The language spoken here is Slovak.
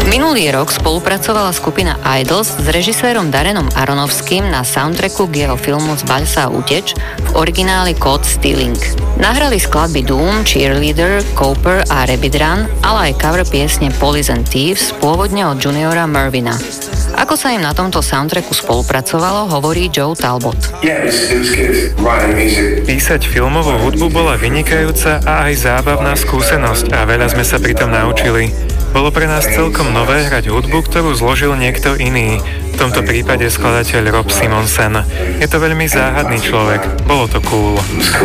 Minulý rok spolupracovala skupina Idols s režisérom Darrenom Aronofským na soundtracku k jeho filmu Zbaľ sa a uteč v origináli Caught Stealing. Nahrali skladby Doom, Cheerleader, Cooper a Rabbit Run, ale aj cover piesne Police and Thieves pôvodne od Juniora Mervina. Ako sa im na tomto soundtracku spolupracovalo, hovorí Joe Talbot. Písať filmovú hudbu bola vynikajúca a aj zábavná skúsenosť a veľa sme sa pri tom naučili. Bolo pre nás celkom nové hrať hudbu, ktorú zložil niekto iný, v tomto prípade skladateľ Rob Simonsen. Je to veľmi záhadný človek, bolo to cool.